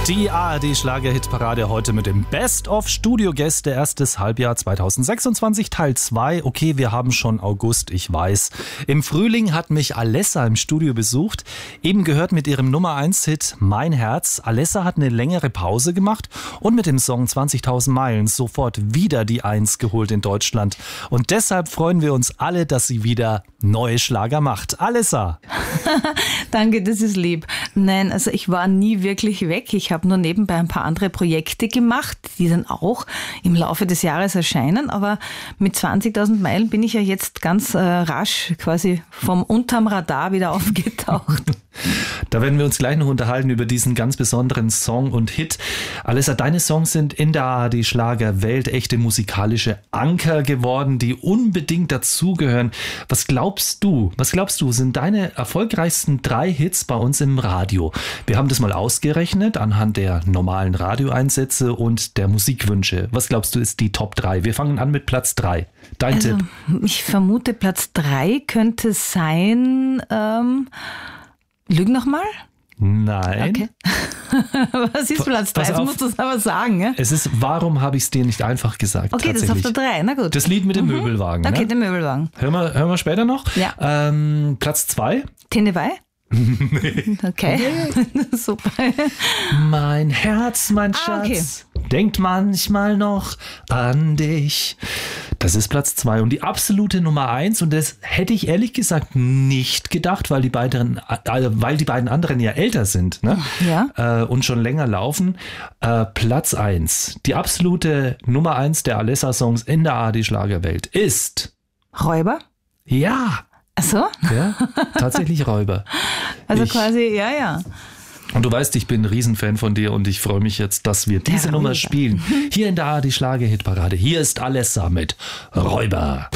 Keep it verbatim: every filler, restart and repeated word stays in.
Die A R D-Schlager-Hitparade heute mit dem Best-of-Studio-Gäste erstes Halbjahr zweitausendsechsundzwanzig, Teil zwei. Okay, wir haben schon August, ich weiß. Im Frühling hat mich Alessa im Studio besucht. Eben gehört mit ihrem Nummer eins Hit Mein Herz. Alessa hat eine längere Pause gemacht und mit dem Song zwanzigtausend Meilen sofort wieder die Eins geholt in Deutschland. Und deshalb freuen wir uns alle, dass sie wieder neue Schlager macht. Alessa! Danke, das ist lieb. Nein, also ich war nie wirklich weg. Ich habe nur nebenbei ein paar andere Projekte gemacht, die dann auch im Laufe des Jahres erscheinen. Aber mit zwanzigtausend Meilen bin ich ja jetzt ganz äh, rasch quasi vom unterm Radar wieder aufgetaucht. Da werden wir uns gleich noch unterhalten über diesen ganz besonderen Song und Hit. Alessa, deine Songs sind in der A R D-Schlager-Welt echte musikalische Anker geworden, die unbedingt dazugehören. Was glaubst du, was glaubst du, sind deine erfolgreichsten drei Hits bei uns im Radio? Wir haben das mal ausgerechnet anhand der normalen Radioeinsätze und der Musikwünsche. Was glaubst du, ist die Top drei? Wir fangen an mit Platz drei. Dein also, Tipp? Ich vermute, Platz drei könnte sein... Ähm Lüg nochmal? Nein. Okay. Was ist Platz drei? Jetzt musst du es aber sagen. Ja? Es ist, warum habe ich es dir nicht einfach gesagt? Okay, das ist auf der drei, na gut. Das Lied mit dem mhm. Möbelwagen. Okay, ne? der Möbelwagen. Hören wir, hören wir später noch. Ja. Ähm, Platz zwei. Tindewei? Nee. Okay, super. Mein Herz, mein Schatz, ah, okay. denkt manchmal noch an dich. Das ist Platz zwei und die absolute Nummer eins, und das hätte ich ehrlich gesagt nicht gedacht, weil die beiden, äh, weil die beiden anderen ja älter sind, ne? Ja. Äh, und schon länger laufen. Äh, Platz eins, die absolute Nummer eins der Alessa-Songs in der A R D-Schlagerwelt ist... Räuber? Ja. Ach so? Ja, tatsächlich Räuber. Also ich, quasi, ja, ja. Und du weißt, ich bin ein Riesenfan von dir und ich freue mich jetzt, dass wir diese Der Nummer Räuber. spielen. Hier in der A R D-Schlager-Hitparade. Hier ist Alessa mit Räuber.